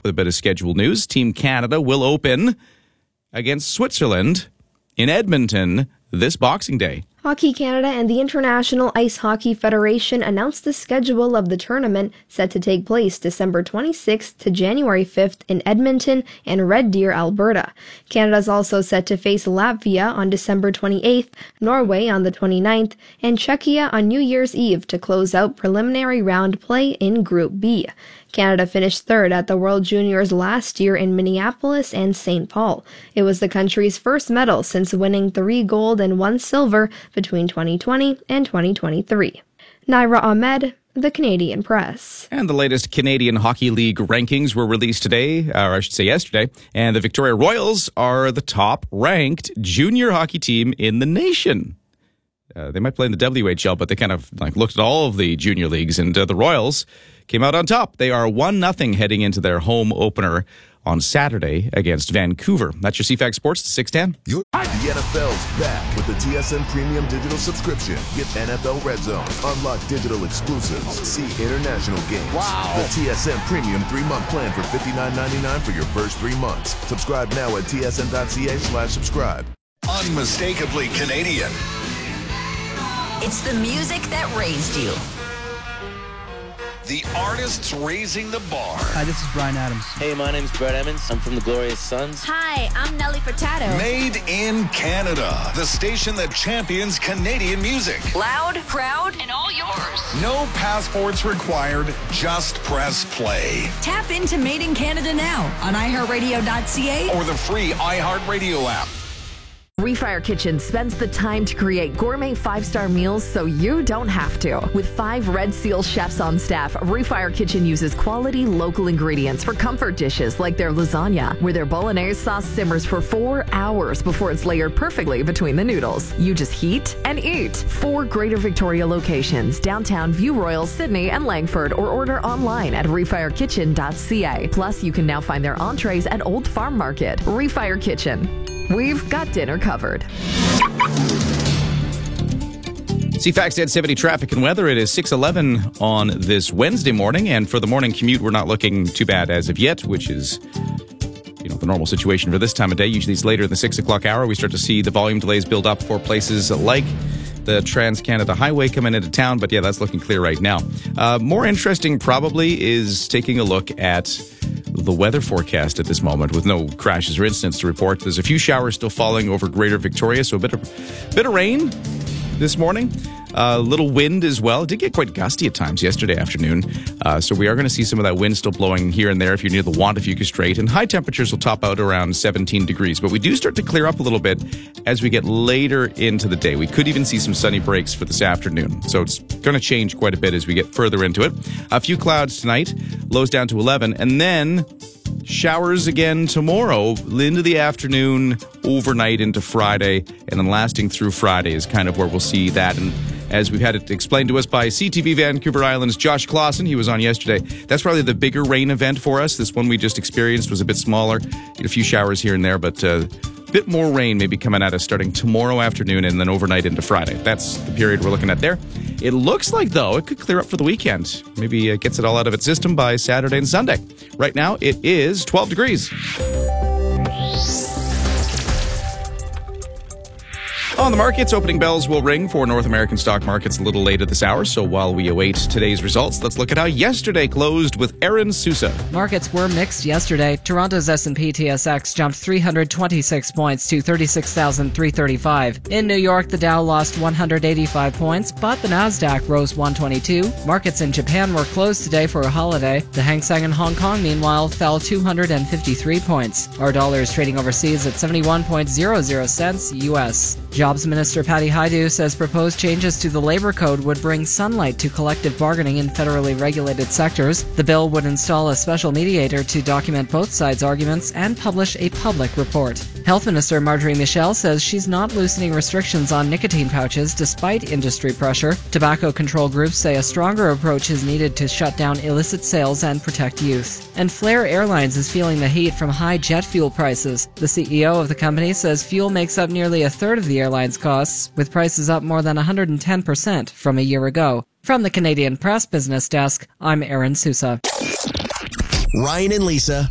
with a bit of schedule news. Team Canada will open against Switzerland in Edmonton this Boxing Day. Hockey Canada and the International Ice Hockey Federation announced the schedule of the tournament, set to take place December 26th to January 5th in Edmonton and Red Deer, Alberta. Canada's also set to face Latvia on December 28th, Norway on the 29th, and Czechia on New Year's Eve to close out preliminary round play in Group B. Canada finished third at the World Juniors last year in Minneapolis and St. Paul. It was the country's first medal since winning 3 gold and 1 silver between 2020 and 2023. Naira Ahmed, The Canadian Press. And the latest Canadian Hockey League rankings were released today, or I should say yesterday, and the Victoria Royals are the top-ranked junior hockey team in the nation. They might play in the WHL, but they kind of looked at all of the junior leagues, and the Royals came out on top. They are 1-0 heading into their home opener on Saturday against Vancouver. That's your CFAX Sports 610. The NFL's back with the TSN Premium Digital subscription. Get NFL Red Zone, unlock digital exclusives, see international games. Wow. The TSN Premium 3-month plan for $59.99 for your first 3 months. Subscribe now at tsn.ca/subscribe. Unmistakably Canadian. It's the music that raised you. The artists raising the bar. Hi, this is Bryan Adams. Hey, my name's Brett Emmons. I'm from the Glorious Sons. Hi, I'm Nelly Furtado. Made in Canada. The station that champions Canadian music. Loud, proud, and all yours. No passports required. Just press play. Tap into Made in Canada now on iHeartRadio.ca or the free iHeartRadio app. Refire Kitchen spends the time to create gourmet 5-star meals so you don't have to. With 5 Red Seal chefs on staff, Refire Kitchen uses quality local ingredients for comfort dishes like their lasagna, where their bolognese sauce simmers for 4 hours before it's layered perfectly between the noodles. You just heat and eat. 4 Greater Victoria locations, downtown, View Royal, Sydney, and Langford, or order online at refirekitchen.ca. Plus, you can now find their entrees at Old Farm Market. Refire Kitchen. We've got dinner covered. CFAX 1070 traffic and weather. It is 6:11 on this Wednesday morning, and for the morning commute, we're not looking too bad as of yet, which is, the normal situation for this time of day. Usually it's later in the 6 o'clock hour. We start to see the volume delays build up for places like the Trans-Canada Highway coming into town, but yeah, that's looking clear right now. More interesting probably is taking a look at the weather forecast at this moment with no crashes or incidents to report. There's a few showers still falling over Greater Victoria, so a bit of rain this morning. A little wind as well. It did get quite gusty at times yesterday afternoon, so we are going to see some of that wind still blowing here and there if you're near the Wantafuka Strait, and high temperatures will top out around 17 degrees, but we do start to clear up a little bit as we get later into the day. We could even see some sunny breaks for this afternoon, so it's going to change quite a bit as we get further into it. A few clouds tonight, lows down to 11, and then showers again tomorrow into the afternoon, overnight into Friday, and then lasting through Friday is kind of where we'll see that. And as we've had it explained to us by CTV Vancouver Island's Josh Clausen, he was on yesterday. That's probably the bigger rain event for us. This one we just experienced was a bit smaller. Get a few showers here and there, but a bit more rain maybe coming at us starting tomorrow afternoon and then overnight into Friday. That's the period we're looking at there. It looks like, though, it could clear up for the weekend. Maybe it gets it all out of its system by Saturday and Sunday. Right now, it is 12 degrees. On the markets, opening bells will ring for North American stock markets a little later this hour. So while we await today's results, let's look at how yesterday closed with Aaron Sousa. Markets were mixed yesterday. Toronto's S&P TSX jumped 326 points to 36,335. In New York, the Dow lost 185 points, but the Nasdaq rose 122. Markets in Japan were closed today for a holiday. The Hang Seng in Hong Kong, meanwhile, fell 253 points. Our dollar is trading overseas at 71.00 cents U.S. Jobs Minister Patty Hajdu says proposed changes to the labor code would bring sunlight to collective bargaining in federally regulated sectors. The bill would install a special mediator to document both sides' arguments and publish a public report. Health Minister Marjorie Michel says she's not loosening restrictions on nicotine pouches despite industry pressure. Tobacco control groups say a stronger approach is needed to shut down illicit sales and protect youth. And Flair Airlines is feeling the heat from high jet fuel prices. The CEO of the company says fuel makes up nearly a third of the airline's costs, with prices up more than 110% from a year ago. From the Canadian Press Business Desk, I'm Aaron Sousa. Ryan and Lisa